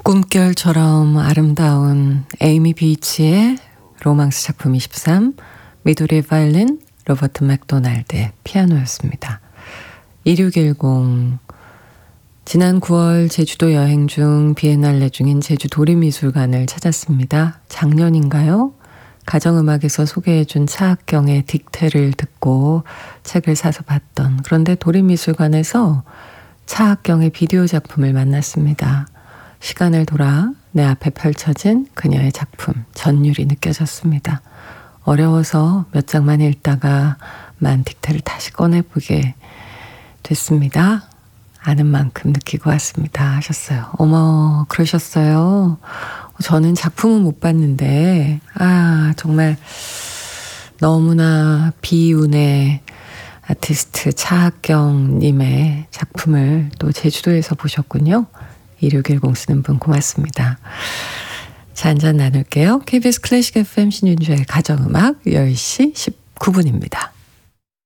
꿈결처럼 아름다운 에이미 비치의 로망스 작품 23, 미도리의 바이올린, 로버트 맥도날드의 피아노였습니다. 2610 지난 9월 제주도 여행 중 비엔날레 중인 제주 도립미술관을 찾았습니다. 작년인가요? 가정음악에서 소개해준 차학경의 딕테를 듣고 책을 사서 봤던, 그런데 도립미술관에서 차학경의 비디오 작품을 만났습니다. 시간을 돌아 내 앞에 펼쳐진 그녀의 작품, 전율이 느껴졌습니다. 어려워서 몇 장만 읽다가 딕테를 다시 꺼내보게 됐습니다. 아는 만큼 느끼고 왔습니다 하셨어요. 어머, 그러셨어요. 저는 작품은 못 봤는데 정말 너무나 비운의 아티스트 차학경님의 작품을 또 제주도에서 보셨군요. 2610 쓰는 분 고맙습니다. 자, 한잔 나눌게요. KBS 클래식 FM 신윤주의 가정음악 10시 19분입니다.